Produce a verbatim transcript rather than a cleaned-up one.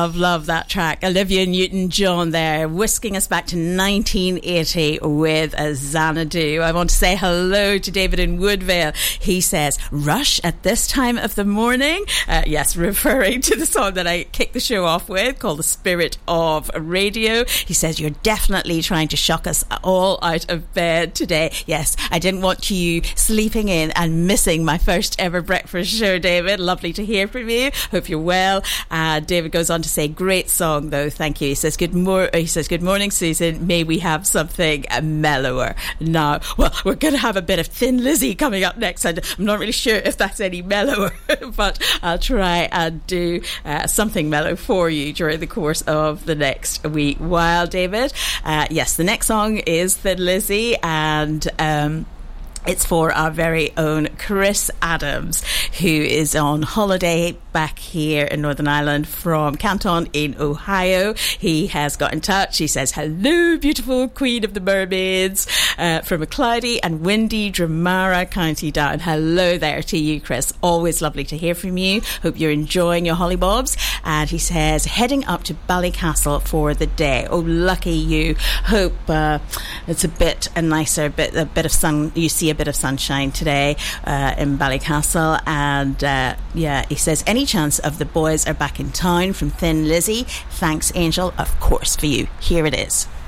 Love, love that track. Olivia Newton-John there, whisking us back to nineteen eighty with a Xanadu. I want to say hello to David in Woodvale. He says, Rush at this time of the morning? Uh, yes, referring to the song that I kicked the show off with, called The Spirit of Radio. He says, you're definitely trying to shock us all out of bed today. Yes, I didn't want you sleeping in and missing my first ever breakfast show, David. Lovely to hear from you. Hope you're well. Uh, David goes on to say, great song though, thank you. He says, good mor- he says, good morning, Susan. May we have something mellower now? Well, we're going to have a bit of Thin Lizzy coming up next, and I'm not really sure if that's any mellower, but I'll try and do uh, something mellow for you during the course of the next wee while, David. Uh, yes, the next song is Thin Lizzy, and um it's for our very own Chris Adams, who is on holiday back here in Northern Ireland from Canton in Ohio. He has got in touch. He says, hello, beautiful Queen of the Mermaids, uh, from a cloudy and windy Dramara County Down. Hello there to you, Chris. Always lovely to hear from you. Hope you're enjoying your hollybobs. And he says, heading up to Ballycastle for the day. Oh, lucky you. Hope uh, it's a bit a nicer, bit a bit of sun. You see a bit of sunshine today uh, in Ballycastle. And uh, yeah, he says, any chance of the boys are back in town from Thin Lizzy? Thanks, Angel. Of course, for you. Here it is.